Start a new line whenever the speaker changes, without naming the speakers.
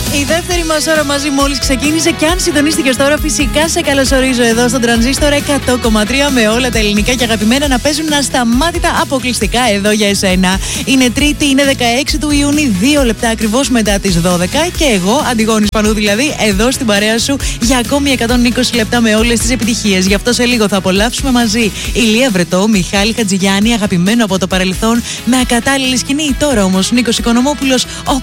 Η δεύτερη μας ώρα μαζί μόλις ξεκίνησε και αν συντονίστηκες τώρα, φυσικά σε καλωσορίζω εδώ στον Τρανζίστορ 100,3 με όλα τα ελληνικά και αγαπημένα να παίζουν ασταμάτητα αποκλειστικά εδώ για εσένα. Είναι Τρίτη, είναι 16 του Ιούνιου, 2 λεπτά ακριβώς μετά τις 12 και εγώ, Αντιγόνη Σπανού δηλαδή, εδώ στην παρέα σου για ακόμη 120 λεπτά με όλες τις επιτυχίες. Γι' αυτό σε λίγο θα απολαύσουμε μαζί Ηλία Βρετό, Μιχάλη Χατζηγιάννη, αγαπημένο από το παρελθόν, με ακατάλληλη σκηνή. Τώρα όμως Νίκος Οικονομόπουλος,